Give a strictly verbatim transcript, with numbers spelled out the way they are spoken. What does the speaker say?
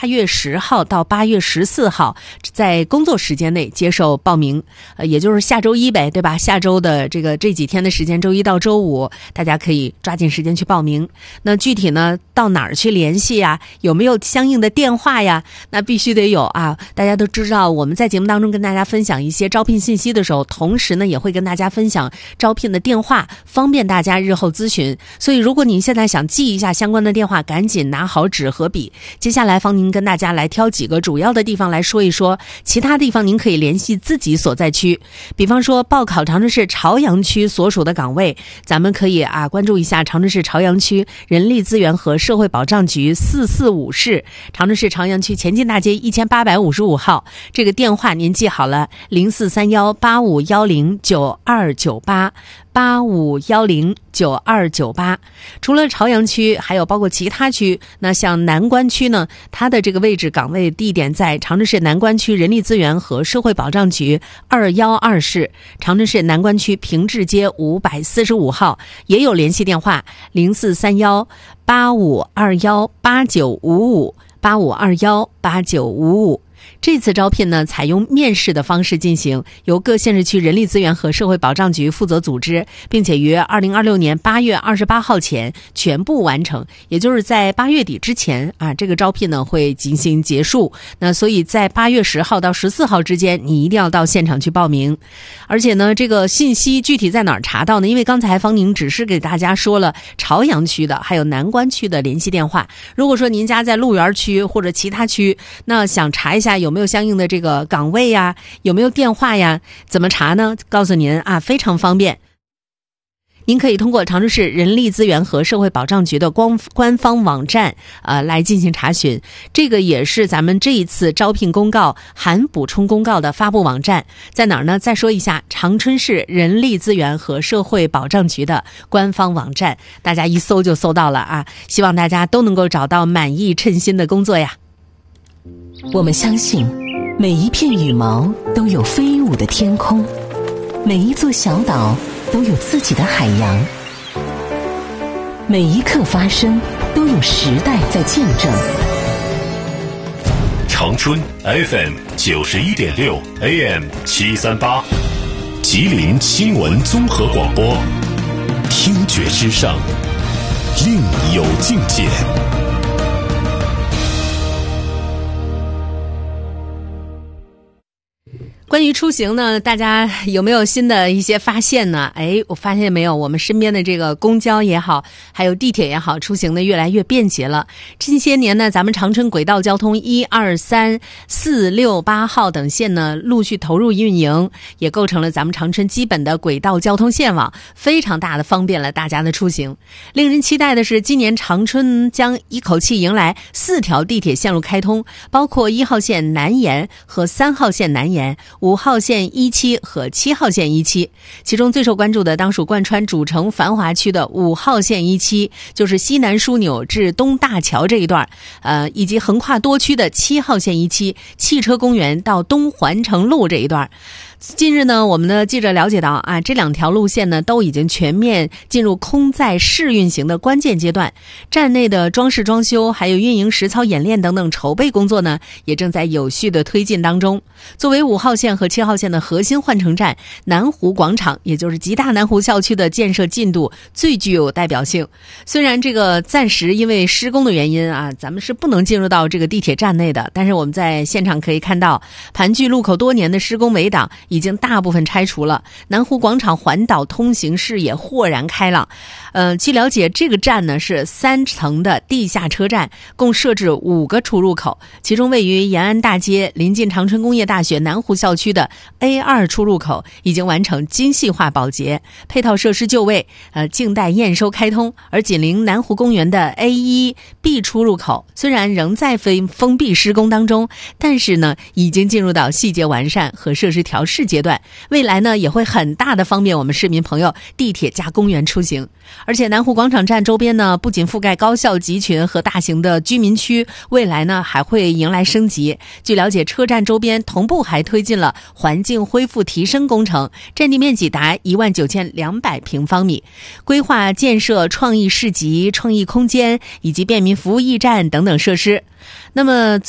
月十号到八月十四号，在工作时间内接受报名，呃，也就是下周一呗，对吧？下周的这个这几天的时间，周一到周五，大家可以抓紧时间去报名。那具体呢，到哪儿去联系呀？有没有相应的电话呀？那必须得有啊！大家都知道，我们在节目当中跟大家分享一些招聘信息的时候，同时呢，也会跟大家分享招聘的电话，方便大家日后咨询。所以，如果您现在想记一下相关的电话，赶紧拿好纸和笔。接下来，方您跟大家来挑几个主要的地方来说一说，其他地方您可以联系自己所在区。比方说，报考长春市朝阳区所属的岗位，咱们可以啊关注一下长春市朝阳区人力资源和社会保障局四四五室，长春市朝阳区前进大街一千八百五十五号。这个电话您记好了，零四三幺八五幺零九二九八。八五幺零九二九八。除了朝阳区，还有包括其他区。那像南关区呢，它的这个位置岗位地点在长春市南关区人力资源和社会保障局二幺二室，长春市南关区平治街五百四十五号，也有联系电话零四三幺八五二幺八九五五八五二幺八九五五。这次招聘呢，采用面试的方式进行，由各县市区人力资源和社会保障局负责组织，并且于二零二六年八月二十八号前全部完成，也就是在八月底之前啊，这个招聘呢会进行结束。那所以在八月十号到十四号之间，你一定要到现场去报名。而且呢，这个信息具体在哪儿查到呢？因为刚才方宁只是给大家说了朝阳区的，还有南关区的联系电话。如果说您家在鹿园区或者其他区，那想查一下有没有相应的这个岗位呀，有没有电话呀，怎么查呢？告诉您啊，非常方便。您可以通过长春市人力资源和社会保障局的官官方网站呃来进行查询。这个也是咱们这一次招聘公告含补充公告的发布网站，在哪儿呢？再说一下，长春市人力资源和社会保障局的官方网站，大家一搜就搜到了啊！希望大家都能够找到满意称心的工作呀。 我们相信，每一片羽毛都有飞舞的天空，每一座小岛都有自己的海洋，每一刻发生都有时代在见证。 长春 F M 九十一点六 A M 七三八，吉林新闻综合广播，听觉之上，另有境界。 关于出行呢，大家有没有新的一些发现呢？哎，我发现没有，我们身边的这个公交也好，还有地铁也好，出行的越来越便捷了。这些年呢，咱们长春轨道交通一二三四六八号等线呢陆续投入运营，也构成了咱们长春基本的轨道交通线网，非常大的方便了大家的出行。令人期待的是，今年长春将一口气迎来四条地铁线路开通，包括一号线南延和三号线南延，五号线一期和七号线一期，其中最受关注的当属贯穿主城繁华区的五号线一期，就是西南枢纽至东大桥这一段，呃，以及横跨多区的七号线一期，汽车公园到东环城路这一段。近日呢，我们的记者了解到啊，这两条路线呢都已经全面进入空载试运行的关键阶段，站内的装饰装修还有运营实操演练等等筹备工作呢也正在有序的推进当中。作为五号线和七号线的核心换乘站，南湖广场也就是吉大南湖校区的建设进度最具有代表性。虽然这个暂时因为施工的原因啊，咱们是不能进入到这个地铁站内的，但是我们在现场可以看到，盘踞路口多年的施工围挡已经大部分拆除了，南湖广场环岛通行视野豁然开朗。呃，据了解，这个站呢是三层的地下车站，共设置五个出入口，其中位于延安大街临近长春工业大学南湖校区的 A 二 出入口已经完成精细化保洁，配套设施就位，呃，静待验收开通。而紧邻南湖公园的 A 一 B 出入口虽然仍在封封闭施工当中，但是呢，已经进入到细节完善和设施调试阶段，未来呢也会很大的方便我们市民朋友地铁加公园出行。而且南湖广场站周边呢，不仅覆盖高校集群和大型的居民区，未来呢还会迎来升级。据了解，车站周边同步还推进了环境恢复提升工程，占地面积达一万九千两百平方米，规划建设创意市集、创意空间以及便民服务驿站等等设施。那么